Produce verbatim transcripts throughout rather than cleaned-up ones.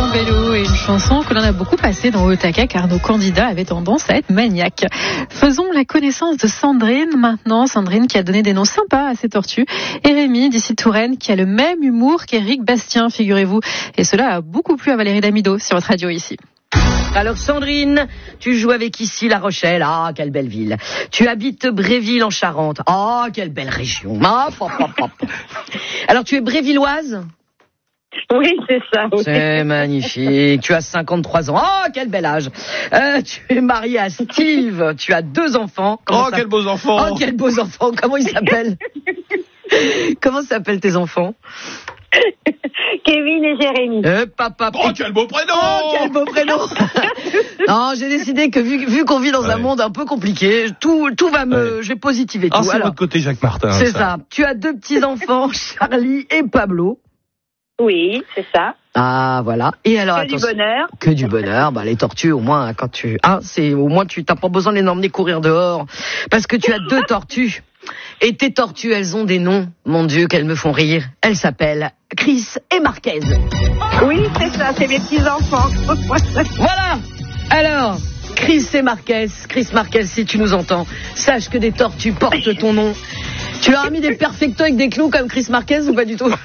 Bello est une chanson que l'on a beaucoup passée dans Au Taquet car nos candidats avaient tendance à être maniaques. Faisons la connaissance de Sandrine maintenant. Sandrine qui a donné des noms sympas à ses tortues. Et Rémi d'ici Touraine qui a le même humour qu'Éric Bastien, figurez-vous. Et cela a beaucoup plu à Valérie Damido sur votre radio ici. Alors Sandrine, tu joues avec ici La Rochelle, ah quelle belle ville. Tu habites Bréville en Charente, ah quelle belle région. Ah, pop, pop, pop. Alors tu es brévilloise ? Oui, c'est ça. Oui. C'est magnifique. Tu as cinquante-trois ans. Oh, quel bel âge. Euh, tu es mariée à Steve. Tu as deux enfants. Comment oh, ça... quels beaux enfants. Oh, quels beaux enfants. Comment ils s'appellent ? Comment s'appellent tes enfants ? Kevin et Jérémy. Eh, papa. Oh, quel beau prénom. Oh, quel beau prénom. Non, j'ai décidé que vu, vu qu'on vit dans ouais. un monde un peu compliqué, tout, tout va me, ouais. je vais positiver tout. Ah, c'est Alors, votre côté Jacques Martin. C'est ça. ça. Tu as deux petits-enfants, Charlie et Pablo. Oui, c'est ça. Ah, voilà. Et alors, que attention, du bonheur. Que du bonheur. Bah, les tortues, au moins, quand tu, hein, c'est, au moins, tu t'as pas besoin de les emmener courir dehors. Parce que tu as deux tortues. Et tes tortues, elles ont des noms. Mon Dieu, qu'elles me font rire. Elles s'appellent Chris et Marquez. Oui, c'est ça, c'est mes petits-enfants. Voilà. Alors, Chris et Marquez. Chris Marquez, si tu nous entends, sache que des tortues portent ton nom. Tu leur as mis des perfectos avec des clous comme Chris Marquez ou pas du tout?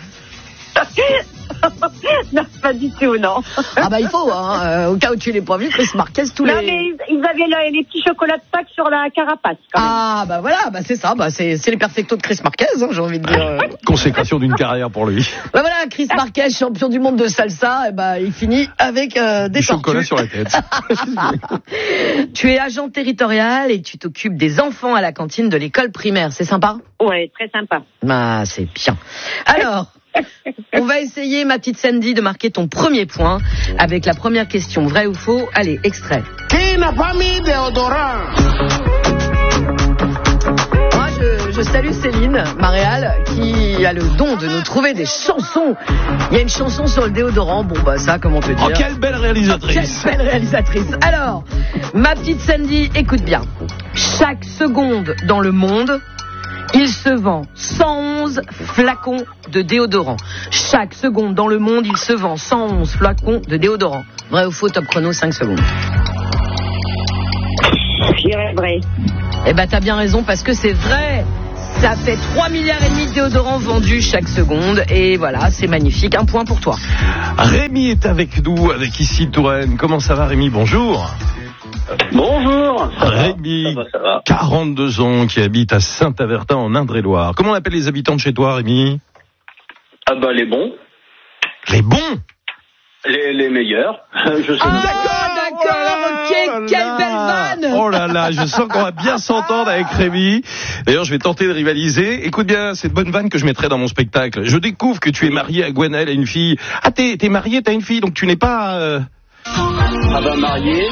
Non, pas du tout, non. Ah bah il faut, hein, euh, au cas où tu l'aies pas vu, Chris Marquez, tous non, les... Non, mais ils avaient là, les petits chocolats de Pâques sur la carapace, quand même. Ah bah voilà, bah c'est ça, bah c'est, c'est les perfectos de Chris Marquez, hein, j'ai envie de dire. Consécration d'une carrière pour lui. Bah voilà, Chris Marquez, champion du monde de salsa, et bah il finit avec euh, des du tortues. chocolat sur la tête. Tu es agent territorial et tu t'occupes des enfants à la cantine de l'école primaire, c'est sympa? Ouais, très sympa. Bah c'est bien. Alors... On va essayer, ma petite Sandy, de marquer ton premier point avec la première question, vrai ou faux. Allez, extrait. Qui n'a pas mis déodorant? Moi, je, je salue Céline, ma réal, qui a le don de nous trouver des chansons. Il y a une chanson sur le déodorant. Bon, bah ça, comment on peut dire. Oh, quelle belle réalisatrice. Quelle belle réalisatrice. Alors, ma petite Sandy, écoute bien. Chaque seconde dans le monde... il se vend cent onze flacons de déodorant. Chaque seconde dans le monde, il se vend cent onze flacons de déodorant. Vrai ou faux, top chrono, cinq secondes. Je dirais vrai. Eh ben, t'as bien raison, parce que c'est vrai. Ça fait trois milliards et demi de déodorants vendus chaque seconde. Et voilà, c'est magnifique. Un point pour toi. Rémi est avec nous, avec ici Touraine. Comment ça va, Rémi? Bonjour. Bonjour, ça Rémi, va, ça va, ça va. quarante-deux ans, qui habite à Saint-Avertin en Indre-et-Loire. Comment on appelle les habitants de chez toi, Rémi? Ah bah les bons. Les bons? Les, les meilleurs. Je sais ah, pas. d'accord, d'accord, oh ok, oh quelle belle vanne. Oh là là, je sens qu'on va bien s'entendre avec Rémi. D'ailleurs, je vais tenter de rivaliser. Écoute bien, cette bonne vanne que je mettrai dans mon spectacle. Je découvre que tu es marié à Gwenaëlle, à une fille. Ah, t'es, t'es marié, t'as une fille, donc tu n'es pas... Euh... Ah bah marié.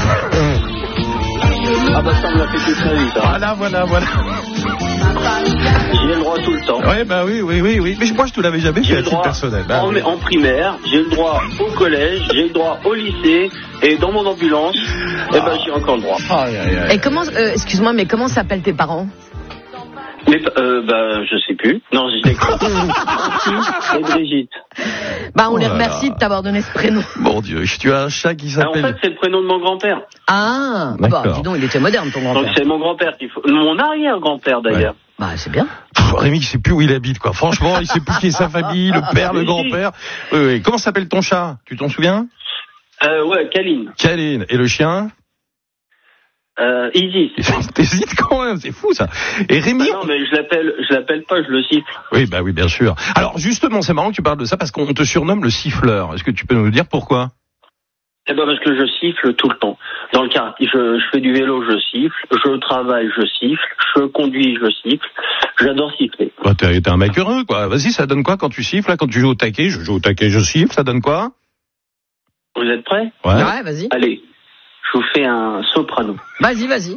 Ah bah ça on l'a fait toute ma vie, ça. Voilà, voilà, voilà. J'ai le droit tout le temps. Ouais, bah oui, oui, oui, oui. Mais moi, je te l'avais jamais fait à titre personnel. Bah, en, oui. en primaire, j'ai le droit au collège, j'ai le droit au lycée, et dans mon ambulance, ah. eh ben j'ai encore le droit. Ah, yeah, yeah, yeah. Et comment, euh, excuse-moi, mais comment s'appellent tes parents? Mais euh, bah je sais plus. Non, je l'ai et Brigitte. Bah on oh les remercie là. de t'avoir donné ce prénom. Mon Dieu, tu as un chat qui s'appelle... Ah, en fait, c'est le prénom de mon grand-père. Ah, bah dis donc, il était moderne ton grand-père. Donc c'est mon grand-père qu'il faut... Mon arrière-grand-père d'ailleurs. Ouais. Bah c'est bien. Pff, Rémi, il sait plus où il habite, quoi. Franchement, il sait plus qui est sa famille, le père, le grand-père. Oui, oui. Comment s'appelle ton chat? Tu t'en souviens? Euh, ouais, Kaline. Kaline. Et le chien? Euh, Easy. T'hésites quand même, c'est fou ça. Et Rémi. Ah non, mais je l'appelle, je l'appelle pas, je le siffle. Oui, bah oui, bien sûr. Alors justement, c'est marrant que tu parles de ça parce qu'on te surnomme le siffleur. Est-ce que tu peux nous dire pourquoi? Eh ben parce que je siffle tout le temps. Dans le quartier, je, je fais du vélo, je siffle. Je travaille, je siffle. Je conduis, je siffle. J'adore siffler. Bah, t'es, t'es un mec heureux, quoi. Vas-y, ça donne quoi quand tu siffles, là, quand tu joues au taquet? Je joue au taquet, je siffle, ça donne quoi? Vous êtes prêts? Ouais. Ouais, vas-y. Allez, je vous fais un soprano. Vas-y, vas-y.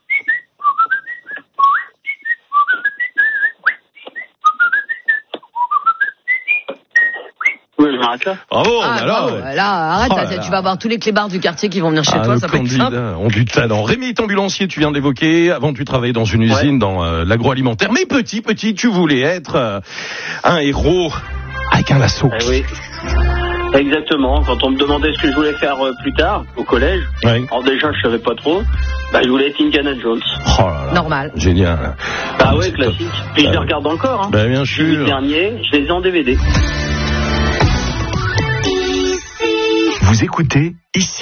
Oui, je m'arrête là. Bravo, ah, alors. bravo. Là, arrête, Oh là, là tu là. vas avoir tous les clébards du quartier qui vont venir chez Ah, toi, le ça va être simple. candidat ont du talent. Rémi est ambulancier, tu viens d'évoquer. Avant, tu travaillais dans une usine, Ouais. dans euh, l'agroalimentaire. Mais petit, petit, tu voulais être euh, un héros avec un lasso. Eh oui. Exactement. Quand on me demandait ce que je voulais faire euh, plus tard, au collège, Oui. alors déjà, je savais pas trop. Bah, je voulais être Indiana Jones. Oh là là. Normal. Génial. Ah ouais, classique. Puis je les Bah, regarde encore. Hein. Bah, bien Les sûr. derniers, je les ai en D V D. Vous écoutez ici.